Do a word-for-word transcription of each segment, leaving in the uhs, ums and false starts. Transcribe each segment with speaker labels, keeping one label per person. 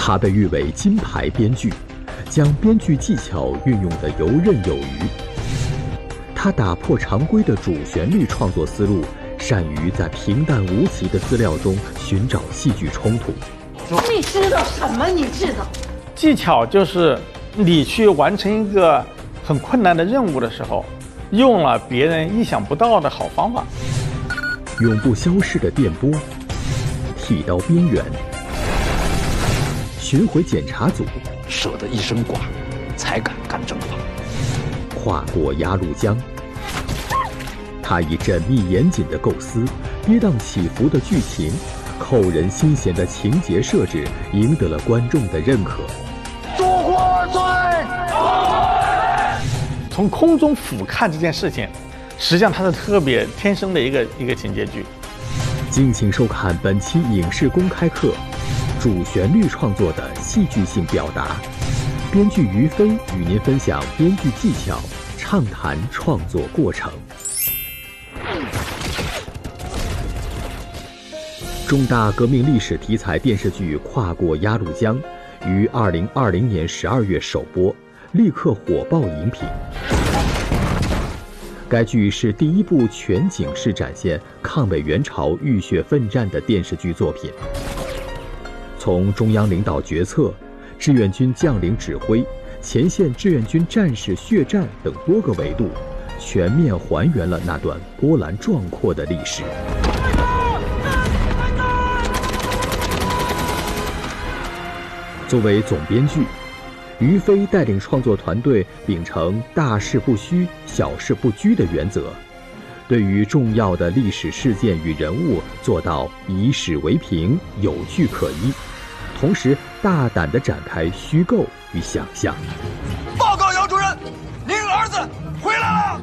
Speaker 1: 他被誉为金牌编剧，将编剧技巧运用得游刃有余。他打破常规的主旋律创作思路，善于在平淡无奇的资料中寻找戏剧冲突。
Speaker 2: 你知道什么？你知道？
Speaker 3: 技巧就是你去完成一个很困难的任务的时候，用了别人意想不到的好方法。
Speaker 1: 永不消逝的电波，剃刀边缘，巡回检查组，
Speaker 4: 舍得一身剐，才敢干正法。
Speaker 1: 跨过鸭绿江，他以缜密严谨的构思、跌宕起伏的剧情、扣人心弦的情节设置，赢得了观众的认可。
Speaker 5: 烛火追！
Speaker 3: 从空中俯瞰这件事情，实际上它是特别天生的一个一个情节剧。
Speaker 1: 敬请收看本期影视公开课，主旋律创作的戏剧性表达。编剧于飞与您分享编剧技巧，畅谈创作过程。重大革命历史题材电视剧《跨过鸭绿江》于二零二零年十二月首播，立刻火爆荧屏。该剧是第一部全景式展现抗美援朝浴血奋战的电视剧作品。从中央领导决策、志愿军将领指挥、前线志愿军战士血战等多个维度，全面还原了那段波澜壮阔的历史。作为总编剧，于飞带领创作团队秉承大事不虚、小事不拘的原则，对于重要的历史事件与人物做到以史为凭、有据可依，同时大胆地展开虚构与想象。
Speaker 5: 报告姚主任，您儿子回来了。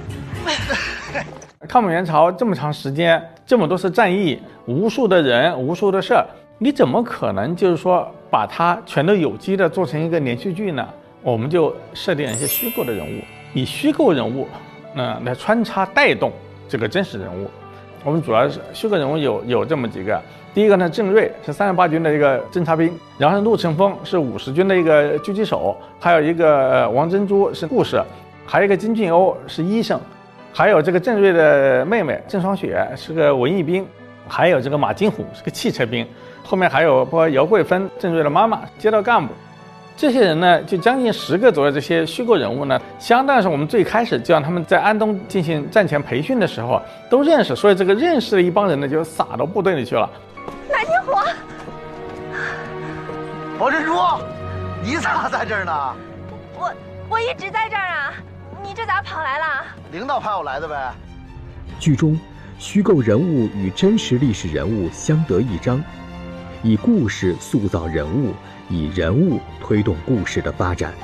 Speaker 3: 抗美援朝这么长时间，这么多次战役，无数的人，无数的事儿，你怎么可能就是说把它全都有机的做成一个连续剧呢？我们就设定一些虚构的人物，以虚构人物呢来穿插带动这个真实人物。我们主要是虚构人物有有这么几个，第一个呢，郑瑞是三十八军的一个侦察兵，然后陆乘风是五十军的一个狙击手，还有一个王珍珠是护士，还有一个金俊欧是医生，还有这个郑瑞的妹妹郑双雪是个文艺兵，还有这个马金虎是个汽车兵，后面还有包括姚桂芬郑瑞的妈妈街道干部。这些人呢，就将近十个左右，这些虚构人物呢，相当是我们最开始就让他们在安东进行战前培训的时候都认识，所以这个认识的一帮人呢，就撒到部队里去了。
Speaker 6: 蓝天火，
Speaker 5: 王珍珠，你咋在这儿呢？
Speaker 6: 我我一直在这儿啊，你这咋跑来了？
Speaker 5: 领导派我来的呗。
Speaker 1: 剧中虚构人物与真实历史人物相得益彰，以故事塑造人物，以人物推动故事的发展。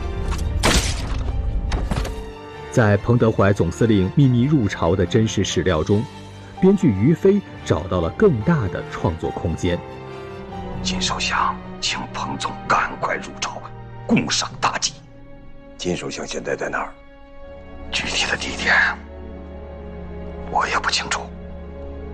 Speaker 1: 在彭德怀总司令秘密入朝的真实史料中，编剧于飞找到了更大的创作空间。
Speaker 4: 金首相，请彭总赶快入朝，共赏大计。
Speaker 7: 金首相现在在哪儿？
Speaker 4: 具体的地点我也不清楚。